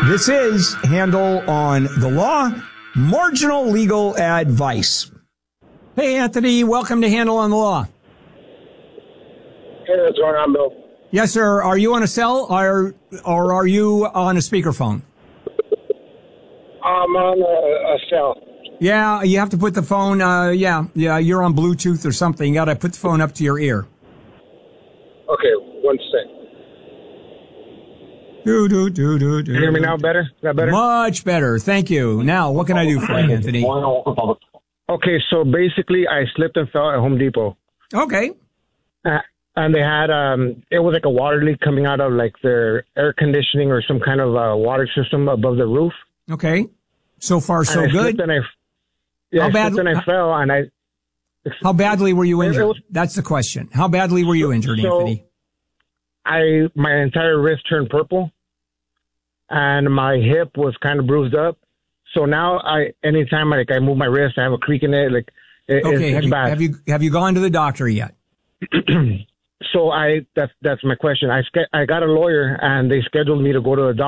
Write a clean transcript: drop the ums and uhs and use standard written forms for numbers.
This is Handel on the Law, marginal legal advice. Hey, Anthony, welcome to Handel on the Law. Hey, what's going on, Bill? Yes, sir. Are you on a cell or are you on a speakerphone? I'm on a cell. Yeah, you have to put the phone, you're on Bluetooth or something. You got to put the phone up to your ear. Okay, one sec. Can you hear me now better? Is that better? Much better. Thank you. Now, what can I do for you, Anthony? Okay, so basically I slipped and fell at Home Depot. Okay. And they had, it was like a water leak coming out of like their air conditioning or some kind of water system above the roof. Okay. So far, so good. I slipped and I fell and I... How badly were you injured? That's the question. How badly were you injured, Anthony? My entire wrist turned purple and my hip was kind of bruised up. So now anytime I move my wrist, I have a creak in it. It's bad. Have you gone to the doctor yet? So that's my question. I got a lawyer and they scheduled me to go to the doctor.